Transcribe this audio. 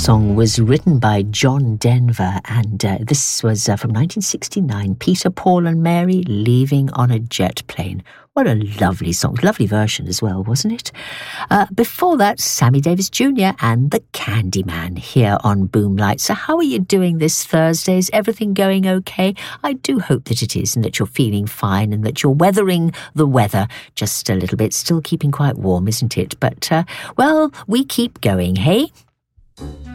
song was written by John Denver, and this was from 1969, Peter, Paul and Mary Leaving on a Jet Plane. What a lovely song. Lovely version as well, wasn't it? Before that, Sammy Davis Jr. and the Candyman here on Boomlight. So how are you doing this Thursday? Is everything going okay? I do hope that it is, and that you're feeling fine, and that you're weathering the weather just a little bit. Still keeping quite warm, isn't it? But, well, we keep going, hey?